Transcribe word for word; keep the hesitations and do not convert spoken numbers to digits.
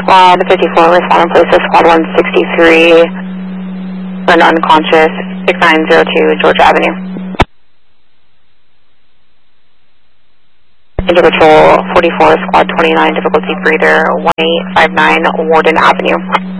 Squad fifty-four, respond and place to Squad one sixty-three, an unconscious, six nine zero two Georgia Avenue. Into Patrol forty-four, Squad twenty-nine, difficulty breather, one eight five nine Warden Avenue.